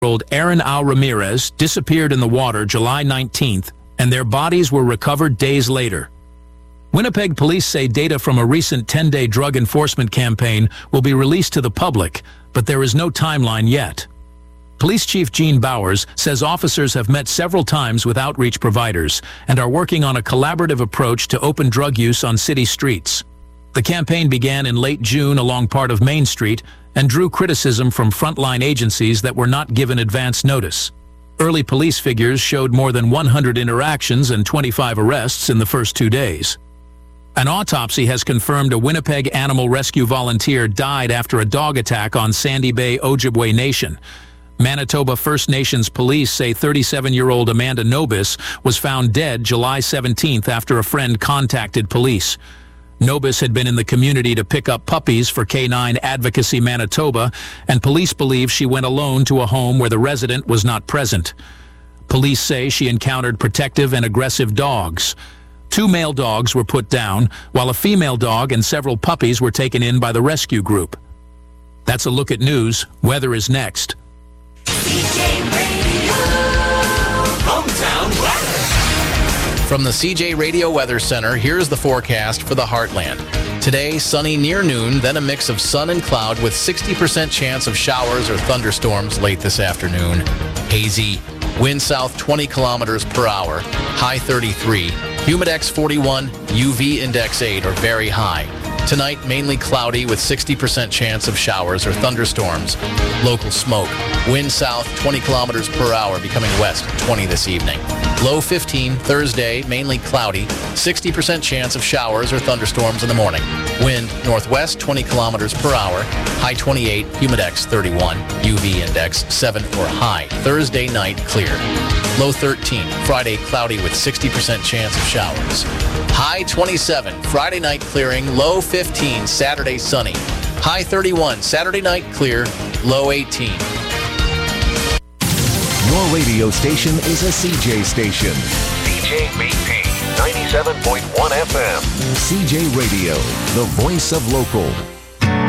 Old Aaron Al Ramirez disappeared in the water July 19th, and their bodies were recovered days later. Winnipeg police say data from a recent 10-day drug enforcement campaign will be released to the public, but there is no timeline yet. Police Chief Gene Bowers says officers have met several times with outreach providers and are working on a collaborative approach to open drug use on city streets. The campaign began in late June along part of Main Street and drew criticism from frontline agencies that were not given advance notice. Early police figures showed more than 100 interactions and 25 arrests in the first 2 days. An autopsy has confirmed a Winnipeg animal rescue volunteer died after a dog attack on Sandy Bay, Ojibwe Nation. Manitoba First Nations police say 37-year-old Amanda Nobis was found dead July 17th after a friend contacted police. Nobis had been in the community to pick up puppies for Canine Advocacy Manitoba, and police believe she went alone to a home where the resident was not present. Police say she encountered protective and aggressive dogs. 2 male dogs were put down, while a female dog and several puppies were taken in by the rescue group. That's a look at news. Weather is next. CJ Radio, hometown weather. From the CJ Radio Weather Center, here's the forecast for the Heartland. Today, sunny near noon, then a mix of sun and cloud with 60% chance of showers or thunderstorms late this afternoon. Hazy. Wind south 20 kilometers per hour. High 33. Humidex 41. UV index 8 or very high. Tonight, mainly cloudy with 60% chance of showers or thunderstorms. Local smoke. Wind south 20 kilometers per hour, becoming west 20 this evening. Low 15. Thursday, mainly cloudy. 60% chance of showers or thunderstorms in the morning. Wind northwest 20 kilometers per hour. High 28. Humidex 31. UV index 7 or high. Thursday night clear. Low 13. Friday cloudy with 60% chance of showers. High 27. Friday night clearing. Low 15. Saturday sunny. High 31. Saturday night clear. Low 18. Your radio station is a CJ station. CJBP 97.1 FM. CJ Radio, the voice of local.